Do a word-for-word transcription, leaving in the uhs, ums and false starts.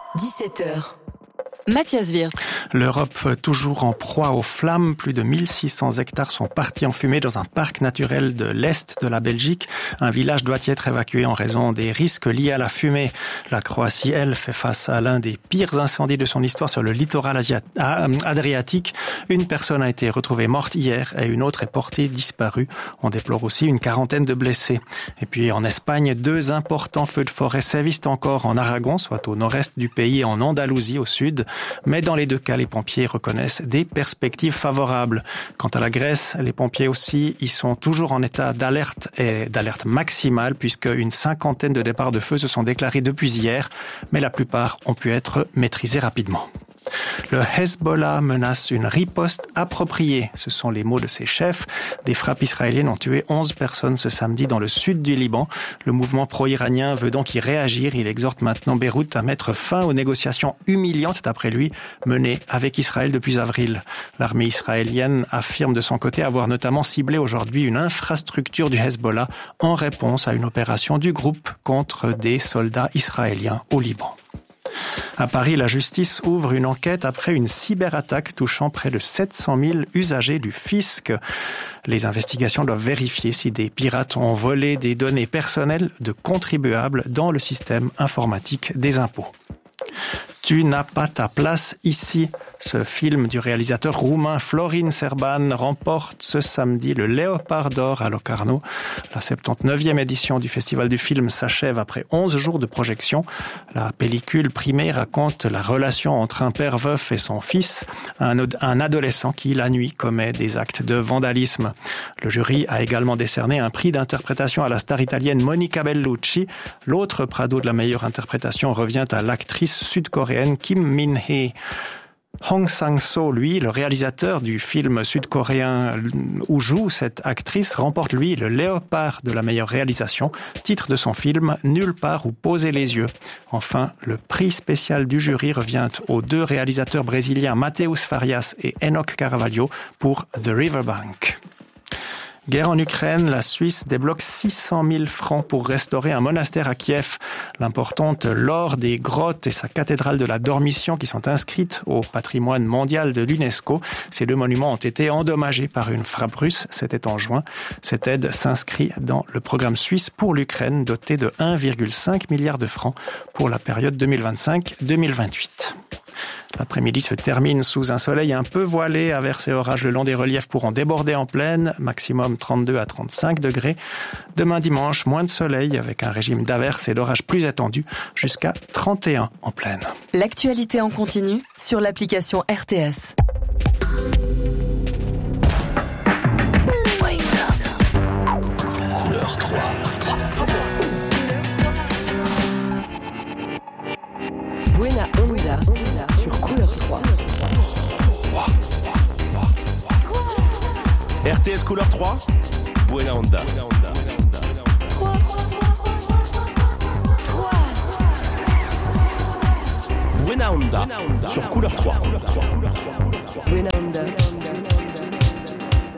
dix-sept heures. Mathias Wirtz. L'Europe toujours en proie aux flammes. Plus de mille six cents hectares sont partis en fumée dans un parc naturel de l'Est de la Belgique. Un village doit y être évacué en raison des risques liés à la fumée. La Croatie, elle, fait face à l'un des pires incendies de son histoire sur le littoral asiat- adriatique. Une personne a été retrouvée morte hier et une autre est portée disparue. On déplore aussi une quarantaine de blessés. Et puis en Espagne, deux importants feux de forêt sévissent encore en Aragon, soit au nord-est du pays, et en Andalousie au sud. Mais dans les deux cas, les pompiers reconnaissent des perspectives favorables. Quant à la Grèce, les pompiers aussi, ils sont toujours en état d'alerte et d'alerte maximale puisque une cinquantaine de départs de feu se sont déclarés depuis hier, mais la plupart ont pu être maîtrisés rapidement. Le Hezbollah menace une riposte appropriée. Ce sont les mots de ses chefs. Des frappes israéliennes ont tué onze personnes ce samedi dans le sud du Liban. Le mouvement pro-iranien veut donc y réagir. Il exhorte maintenant Beyrouth à mettre fin aux négociations humiliantes, d'après lui, menées avec Israël depuis avril. L'armée israélienne affirme de son côté avoir notamment ciblé aujourd'hui une infrastructure du Hezbollah en réponse à une opération du groupe contre des soldats israéliens au Liban. À Paris, la justice ouvre une enquête après une cyberattaque touchant près de sept cent mille usagers du fisc. Les investigations doivent vérifier si des pirates ont volé des données personnelles de contribuables dans le système informatique des impôts. Tu n'as pas ta place ici. Ce film du réalisateur roumain Florin Serban remporte ce samedi le Léopard d'or à Locarno. La soixante-dix-neuvième édition du Festival du film s'achève après onze jours de projection. La pellicule primée raconte la relation entre un père veuf et son fils, un, un adolescent qui, la nuit, commet des actes de vandalisme. Le jury a également décerné un prix d'interprétation à la star italienne Monica Bellucci. L'autre Prado de la meilleure interprétation revient à l'actrice sud-coréenne Kim Min-hee. Hong Sang-soo, lui, le réalisateur du film sud-coréen où joue cette actrice, remporte, lui, le Léopard de la meilleure réalisation, titre de son film « Nulle part où poser les yeux ». Enfin, le prix spécial du jury revient aux deux réalisateurs brésiliens Mateus Farias et Enoch Carvalho pour The Riverbank. Guerre en Ukraine, la Suisse débloque six cent mille francs pour restaurer un monastère à Kiev. L'importante Laure des Grottes et sa cathédrale de la Dormition qui sont inscrites au patrimoine mondial de l'UNESCO. Ces deux monuments ont été endommagés par une frappe russe, c'était en juin. Cette aide s'inscrit dans le programme suisse pour l'Ukraine doté de un virgule cinq milliard de francs pour la période deux mille vingt-cinq deux mille vingt-huit. L'après-midi se termine sous un soleil un peu voilé. Averses et orages le long des reliefs pourront déborder en plaine, maximum trente-deux à trente-cinq degrés. Demain dimanche, moins de soleil avec un régime d'averses et d'orages plus étendu, jusqu'à trente et un en plaine. L'actualité en continu sur l'application R T S. Couleur trois. Buena Onda sur Couleur trois. R T S Couleur trois, Buena Onda. Buena Onda sur Couleur trois. Buena Onda.